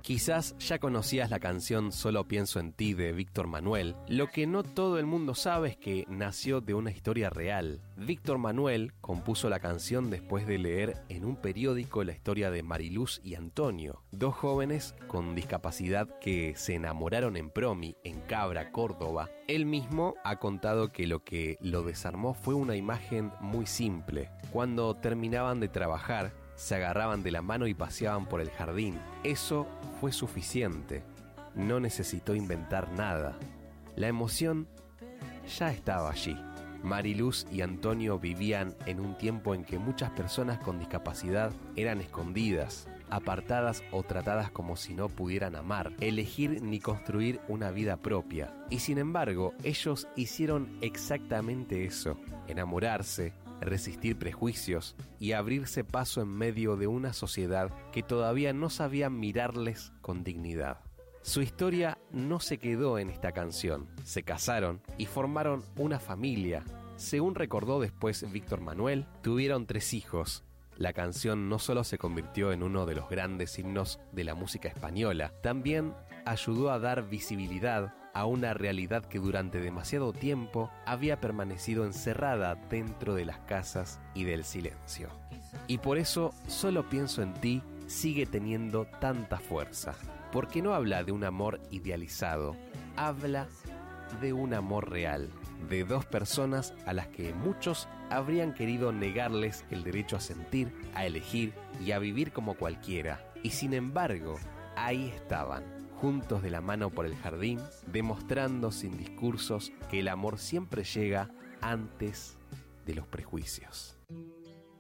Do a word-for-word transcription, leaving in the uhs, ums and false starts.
Quizás ya conocías la canción Solo pienso en ti de Víctor Manuel. Lo que no todo el mundo sabe es que nació de una historia real. Víctor Manuel compuso la canción después de leer en un periódico la historia de Mariluz y Antonio, dos jóvenes con discapacidad que se enamoraron en Promi, en Cabra, Córdoba. Él mismo ha contado que lo que lo desarmó fue una imagen muy simple. Cuando terminaban de trabajar, se agarraban de la mano y paseaban por el jardín. Eso fue suficiente. No necesitó inventar nada. La emoción ya estaba allí. Mariluz y Antonio vivían en un tiempo en que muchas personas con discapacidad eran escondidas, apartadas o tratadas como si no pudieran amar, elegir ni construir una vida propia. Y sin embargo, ellos hicieron exactamente eso: enamorarse, resistir prejuicios y abrirse paso en medio de una sociedad que todavía no sabía mirarles con dignidad. Su historia no se quedó en esta canción. Se casaron y formaron una familia. Según recordó después Víctor Manuel, tuvieron tres hijos. La canción no solo se convirtió en uno de los grandes himnos de la música española, también ayudó a dar visibilidad a una realidad que durante demasiado tiempo había permanecido encerrada dentro de las casas y del silencio. Y por eso Solo pienso en ti sigue teniendo tanta fuerza, porque no habla de un amor idealizado, habla de un amor real, de dos personas a las que muchos habrían querido negarles el derecho a sentir, a elegir y a vivir como cualquiera. Y sin embargo, ahí estaban, juntos de la mano por el jardín, demostrando sin discursos que el amor siempre llega antes de los prejuicios.